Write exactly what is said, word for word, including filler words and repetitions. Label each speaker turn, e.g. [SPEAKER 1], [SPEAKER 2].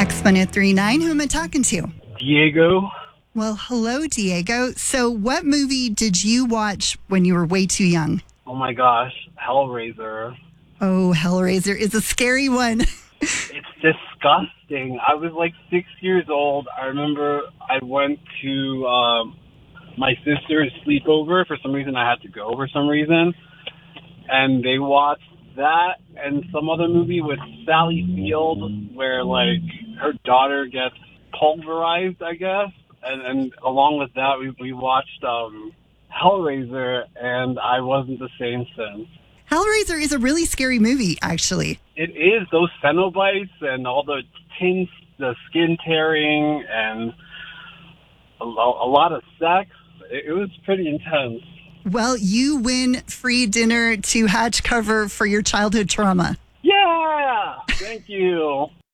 [SPEAKER 1] X one oh three nine. Who am I talking to?
[SPEAKER 2] Diego.
[SPEAKER 1] Well, hello, Diego. So what movie did you watch when you were way too young?
[SPEAKER 2] Oh my gosh, Hellraiser.
[SPEAKER 1] Oh, Hellraiser is a scary one.
[SPEAKER 2] It's disgusting. I was like six years old. I remember I went to um, my sister's sleepover. For some reason, I had to go for some reason. And they watched that and some other movie with Sally Field where, like, her daughter gets pulverized, I guess. And, and along with that, we, we watched um, Hellraiser, and I wasn't the same since.
[SPEAKER 1] Hellraiser is a really scary movie, actually.
[SPEAKER 2] It is. Those Cenobites and all the tints, the skin tearing, and a, a lot of sex. It, it was pretty intense.
[SPEAKER 1] Well, you win free dinner to Hatch Cover for your childhood trauma.
[SPEAKER 2] Yeah! Thank you.